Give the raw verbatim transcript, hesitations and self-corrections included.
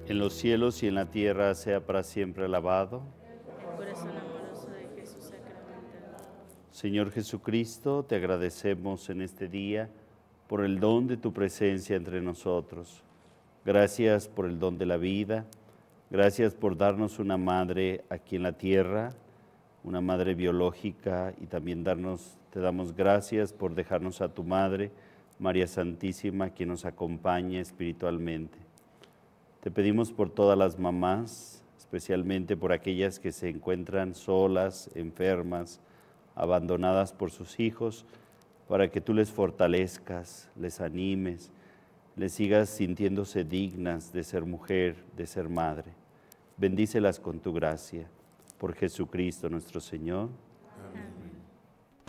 en los cielos y en la tierra, sea para siempre alabado. Corazón amoroso de Jesús sacramentado. Señor Jesucristo, te agradecemos en este día por el don de tu presencia entre nosotros. Gracias por el don de la vida, gracias por darnos una madre aquí en la tierra, una madre biológica, y también darnos, te damos gracias por dejarnos a tu madre, María Santísima, quien nos acompaña espiritualmente. Te pedimos por todas las mamás, especialmente por aquellas que se encuentran solas, enfermas, abandonadas por sus hijos, para que tú les fortalezcas, les animes, les sigas sintiéndose dignas de ser mujer, de ser madre. Bendícelas con tu gracia. Por Jesucristo nuestro Señor.